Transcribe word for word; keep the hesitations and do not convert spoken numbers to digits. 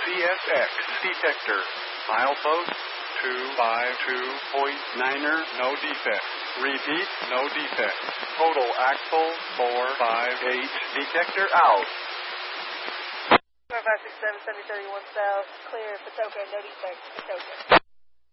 S X detector. Milepost two five two point niner, no defect. Repeat, no defect. Total axle four five eight, detector out. five six seven, seven thirty-one south, clear, Patoka, no defect, Patoka.